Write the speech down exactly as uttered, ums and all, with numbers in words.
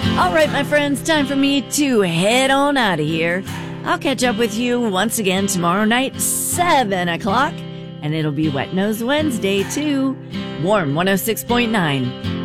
All right, my friends, time for me to head on out of here. I'll catch up with you once again tomorrow night, seven o'clock, and it'll be Wet Nose Wednesday, too. Warm one oh six point nine.